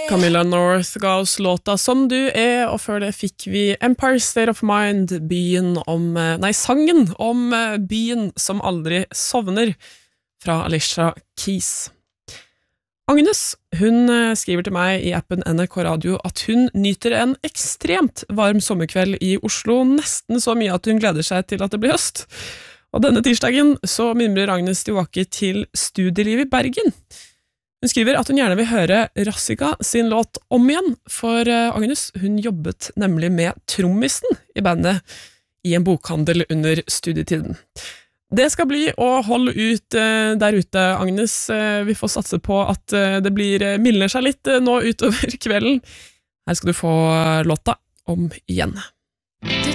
Camilla North ga oss låta Som du er, og før det fikk vi Empire State of Mind, sangen om byen som aldri sovner, fra Alicia Keys. Agnes, hun skriver til meg i appen NRK Radio at hun nyter en ekstremt varm sommerkveld i Oslo, nesten så mye at hun gleder seg til at det blir høst. Og denne tirsdagen så mimrer Agnes tilbake til studieliv i Bergen. Hun skriver at hun gjerne vil høre Rassika sin låt om igjen, for Agnes, hun jobbet nemlig med trommisen i bandet i en bokhandel under studietiden. Det skal bli å holde ut der ute, Agnes. Vi får satse på at det mildner seg litt nå utover kvelden. Her skal du få låta om igjen. Du